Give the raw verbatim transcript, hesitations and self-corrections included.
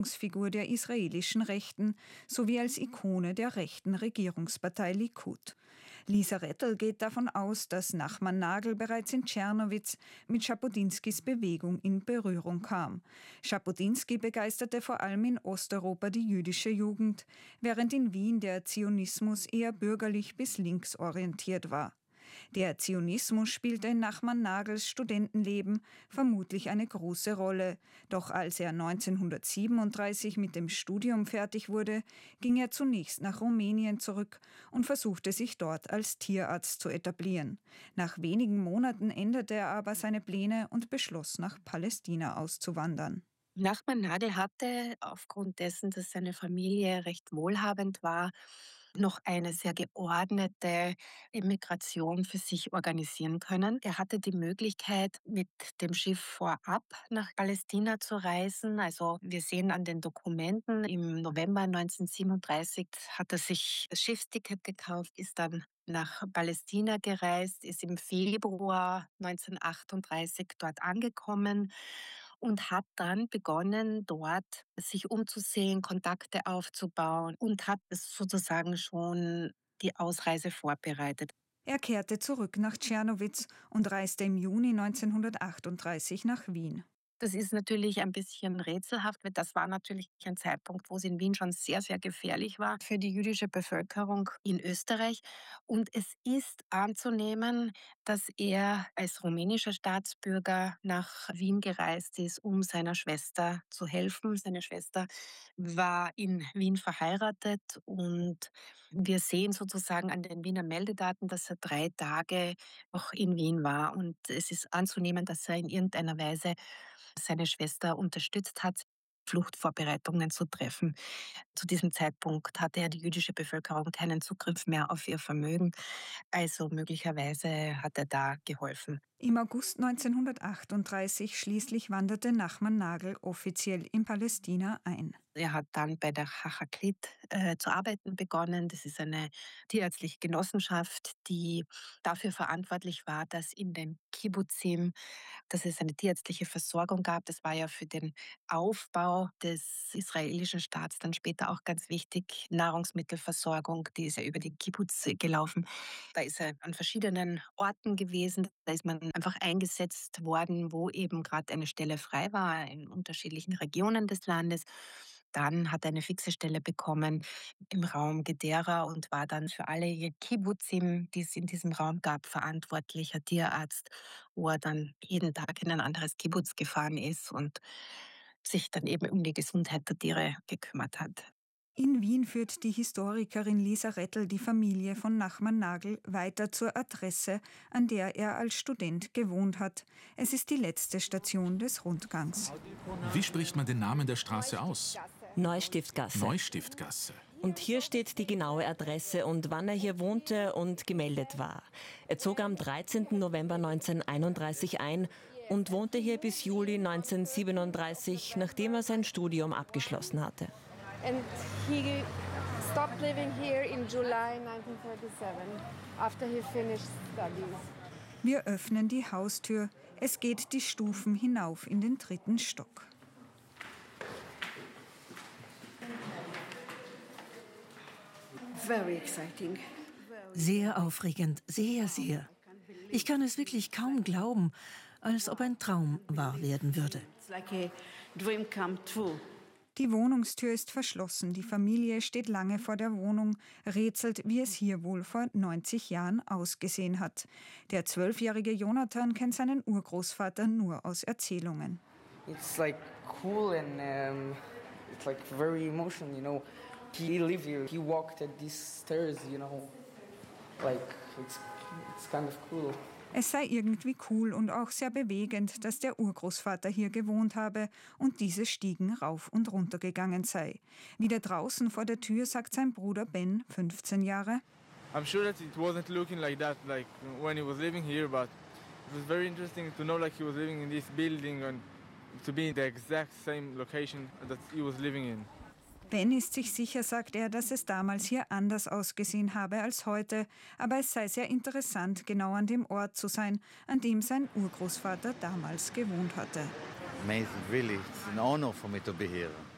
Figur der israelischen Rechten sowie als Ikone der rechten Regierungspartei Likud. Lisa Rettel geht davon aus, dass Nachman Nagl bereits in Czernowitz mit Schapudinskis Bewegung in Berührung kam. Schapudinsky begeisterte vor allem in Osteuropa die jüdische Jugend, während in Wien der Zionismus eher bürgerlich bis links orientiert war. Der Zionismus spielte in Nachman Nagls Studentenleben vermutlich eine große Rolle. Doch als er neunzehnhundertsiebenunddreißig mit dem Studium fertig wurde, ging er zunächst nach Rumänien zurück und versuchte sich dort als Tierarzt zu etablieren. Nach wenigen Monaten änderte er aber seine Pläne und beschloss, nach Palästina auszuwandern. Nachman Nagl hatte, aufgrund dessen, dass seine Familie recht wohlhabend war, noch eine sehr geordnete Emigration für sich organisieren können. Er hatte die Möglichkeit, mit dem Schiff vorab nach Palästina zu reisen. Also wir sehen an den Dokumenten, im November neunzehnhundertsiebenunddreißig hat er sich das Schiffsticket gekauft, ist dann nach Palästina gereist, ist im Februar neunzehnhundertachtunddreißig dort angekommen und hat dann begonnen, dort sich umzusehen, Kontakte aufzubauen und hat es sozusagen schon die Ausreise vorbereitet. Er kehrte zurück nach Czernowitz und reiste im Juni neunzehnhundertachtunddreißig nach Wien. Das ist natürlich ein bisschen rätselhaft, weil das war natürlich ein Zeitpunkt, wo es in Wien schon sehr, sehr gefährlich war für die jüdische Bevölkerung in Österreich. Und es ist anzunehmen, dass er als rumänischer Staatsbürger nach Wien gereist ist, um seiner Schwester zu helfen. Seine Schwester war in Wien verheiratet und wir sehen sozusagen an den Wiener Meldedaten, dass er drei Tage noch in Wien war. Und es ist anzunehmen, dass er in irgendeiner Weise seine Schwester unterstützt hat, Fluchtvorbereitungen zu treffen. Zu diesem Zeitpunkt hatte ja die jüdische Bevölkerung keinen Zugriff mehr auf ihr Vermögen, also möglicherweise hat er da geholfen. Im August neunzehnhundertachtunddreißig schließlich wanderte Nachman Nagl offiziell in Palästina ein. Er hat dann bei der Chachaklit äh, zu arbeiten begonnen. Das ist eine tierärztliche Genossenschaft, die dafür verantwortlich war, dass in den Kibbutzim, dass es eine tierärztliche Versorgung gab. Das war ja für den Aufbau des israelischen Staats dann später auch ganz wichtig. Nahrungsmittelversorgung, die ist ja über die Kibbutz gelaufen. Da ist er an verschiedenen Orten gewesen. Da ist man einfach eingesetzt worden, wo eben gerade eine Stelle frei war, in unterschiedlichen Regionen des Landes. Dann hat er eine fixe Stelle bekommen im Raum Gedera und war dann für alle Kibbutzim, die es in diesem Raum gab, verantwortlicher Tierarzt, wo er dann jeden Tag in ein anderes Kibbutz gefahren ist und sich dann eben um die Gesundheit der Tiere gekümmert hat. In Wien führt die Historikerin Lisa Rettel die Familie von Nachman Nagl weiter zur Adresse, an der er als Student gewohnt hat. Es ist die letzte Station des Rundgangs. Wie spricht man den Namen der Straße aus? Neustiftgasse. Neustiftgasse. Und hier steht die genaue Adresse und wann er hier wohnte und gemeldet war. Er zog am dreizehnten November neunzehnhunderteinunddreißig ein und wohnte hier bis Juli neunzehnhundertsiebenunddreißig, nachdem er sein Studium abgeschlossen hatte. And he stopped living here in July nineteen thirty-seven, after he finished studies. Wir öffnen die Haustür. Es geht die Stufen hinauf in den dritten Stock. Very exciting. Sehr aufregend, sehr, sehr. Ich kann es wirklich kaum glauben, als ob ein Traum wahr werden würde. It's like a dream come true. Die Wohnungstür ist verschlossen. Die Familie steht lange vor der Wohnung, rätselt, wie es hier wohl vor neunzig Jahren ausgesehen hat. Der zwölfjährige Jonathan kennt seinen Urgroßvater nur aus Erzählungen. It's like cool and um, it's like very emotional, you know. He lived here. He walked at these stairs, you know. Like it's it's kind of cool. Es sei irgendwie cool und auch sehr bewegend, dass der Urgroßvater hier gewohnt habe und diese Stiegen rauf und runter gegangen sei. Wieder draußen vor der Tür sagt sein Bruder Ben, fünfzehn Jahre: I'm sure that it wasn't looking like that like when he was living here, but it was very interesting to know like he was living in this building and to be in the exact same location that he was living in. Ben ist sich sicher, sagt er, dass es damals hier anders ausgesehen habe als heute, aber es sei sehr interessant, genau an dem Ort zu sein, an dem sein Urgroßvater damals gewohnt hatte. Amazing, really. It's an honor for me to be here.